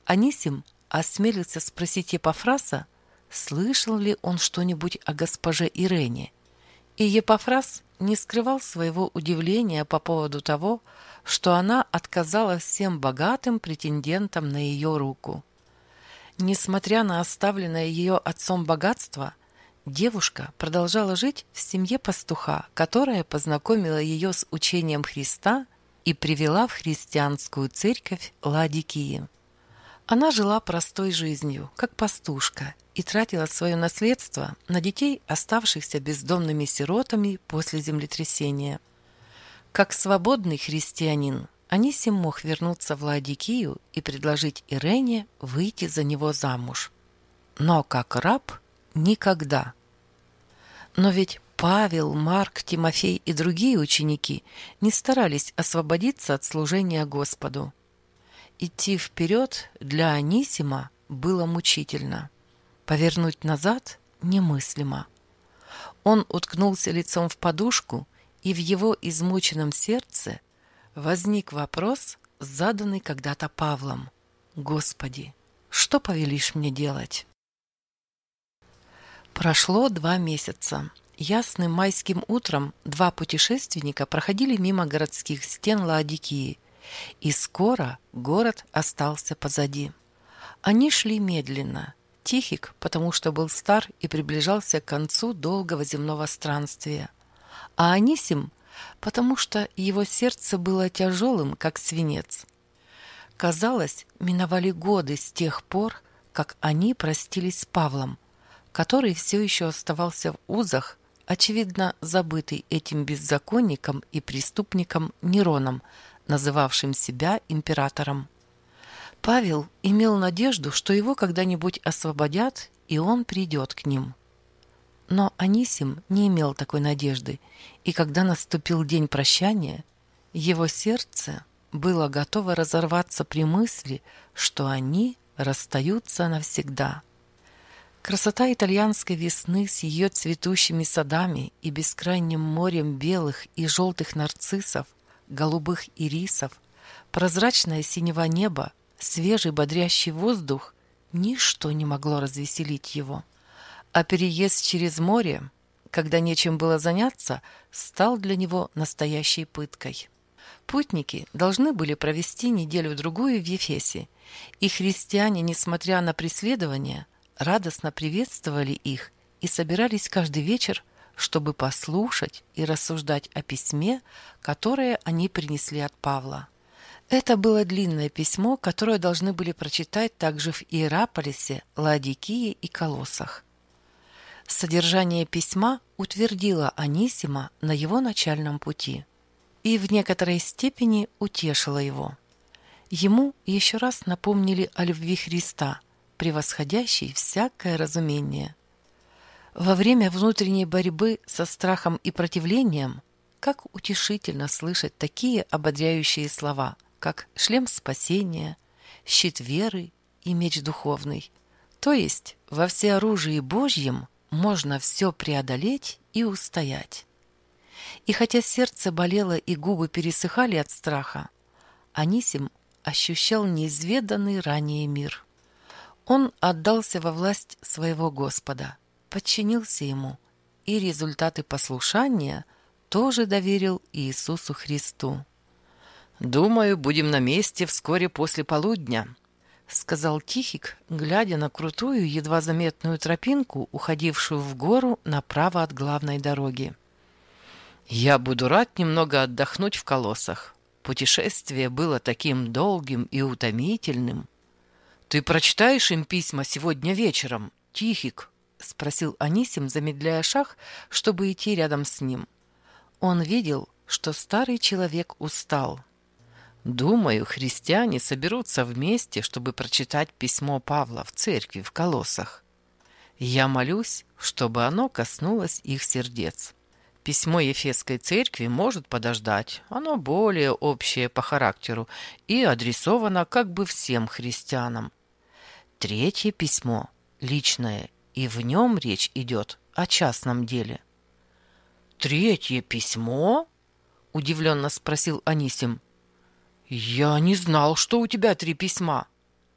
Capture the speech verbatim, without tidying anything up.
Анисим осмелился спросить Епафраса, слышал ли он что-нибудь о госпоже Ирене, и Епафрас не скрывал своего удивления по поводу того, что она отказала всем богатым претендентам на ее руку. Несмотря на оставленное ее отцом богатство, девушка продолжала жить в семье пастуха, которая познакомила ее с учением Христа и привела в христианскую церковь Ладикии. Она жила простой жизнью, как пастушка, и тратила свое наследство на детей, оставшихся бездомными сиротами после землетрясения. Как свободный христианин, Анисим мог вернуться в Ладикию и предложить Ирене выйти за него замуж. Но как раб – никогда. Но ведь Павел, Марк, Тимофей и другие ученики не старались освободиться от служения Господу. Идти вперед для Анисима было мучительно. Повернуть назад немыслимо. Он уткнулся лицом в подушку, и в его измученном сердце возник вопрос, заданный когда-то Павлом. «Господи, что повелишь мне делать?» Прошло два месяца. Ясным майским утром два путешественника проходили мимо городских стен Лаодикии, и скоро город остался позади. Они шли медленно. Тихик, потому что был стар и приближался к концу долгого земного странствия, а Анисим, потому что его сердце было тяжелым, как свинец. Казалось, миновали годы с тех пор, как они простились с Павлом, который все еще оставался в узах, очевидно забытый этим беззаконником и преступником Нероном, называвшим себя императором. Павел имел надежду, что его когда-нибудь освободят, и он придет к ним. Но Анисим не имел такой надежды, и когда наступил день прощания, его сердце было готово разорваться при мысли, что они расстаются навсегда. Красота итальянской весны с ее цветущими садами и бескрайним морем белых и желтых нарциссов, голубых ирисов, прозрачное синего неба, свежий бодрящий воздух — ничто не могло развеселить его. А переезд через море, когда нечем было заняться, стал для него настоящей пыткой. Путники должны были провести неделю-другую в Ефесе, и христиане, несмотря на преследование, радостно приветствовали их и собирались каждый вечер, чтобы послушать и рассуждать о письме, которое они принесли от Павла. Это было длинное письмо, которое должны были прочитать также в Иераполисе, Лаодикии и Колоссах. Содержание письма утвердило Анисима на его начальном пути и в некоторой степени утешило его. Ему еще раз напомнили о любви Христа, превосходящей всякое разумение. Во время внутренней борьбы со страхом и противлением, как утешительно слышать такие ободряющие слова, как шлем спасения, щит веры и меч духовный. То есть во всеоружии Божьем можно все преодолеть и устоять. И хотя сердце болело и губы пересыхали от страха, Анисим ощущал неизведанный ранее мир. Он отдался во власть своего Господа, подчинился Ему, и результаты послушания тоже доверил Иисусу Христу. «Думаю, будем на месте вскоре после полудня», — сказал Тихик, глядя на крутую, едва заметную тропинку, уходившую в гору направо от главной дороги. «Я буду рад немного отдохнуть в Колоссах. Путешествие было таким долгим и утомительным». «Ты прочитаешь им письма сегодня вечером, Тихик?» — спросил Анисим, замедляя шаг, чтобы идти рядом с ним. Он видел, что старый человек устал. «Думаю, христиане соберутся вместе, чтобы прочитать письмо Павла в церкви в Колоссах. Я молюсь, чтобы оно коснулось их сердец. Письмо Ефесской церкви может подождать, оно более общее по характеру и адресовано как бы всем христианам. Третье письмо личное, и в нем речь идет о частном деле». «Третье письмо?» — удивленно спросил Анисим. «Я не знал, что у тебя три письма».